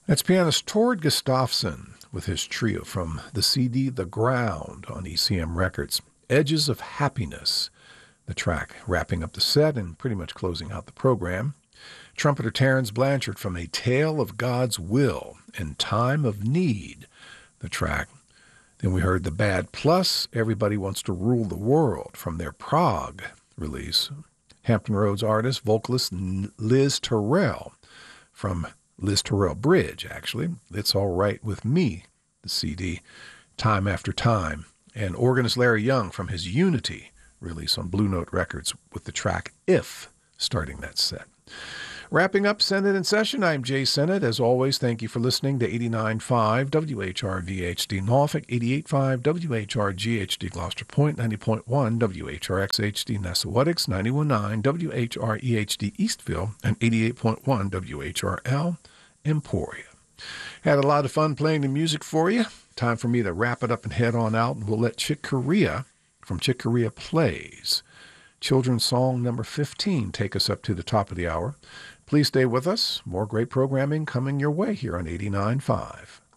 That's pianist Tord Gustafsson with his trio from the CD The Ground on ECM Records. Edges of Happiness, the track wrapping up the set and pretty much closing out the program. Trumpeter Terence Blanchard from A Tale of God's Will in Time of Need, the track. Then we heard The Bad Plus, Everybody Wants to Rule the World from their Prague release. Hampton Roads artist, vocalist Liz Terrell from Liz Terrell Bridge, actually. It's All Right With Me, the CD, Time After Time. And organist Larry Young from his Unity release on Blue Note Records with the track If, starting that set. Wrapping up Senate in Session, I'm Jay Senate. As always, thank you for listening to 89.5 WHRV-HD Norfolk, 88.5 WHRG-HD Gloucester Point, 90.1 WHRX-HD Nessawatix, 91.9 WHRE-HD Eastville, and 88.1 WHRL Emporia. Had a lot of fun playing the music for you. Time for me to wrap it up and head on out, and we'll let Chick Corea from Chick Corea Plays, children's song number 15, take us up to the top of the hour. Please stay with us. More great programming coming your way here on 89.5.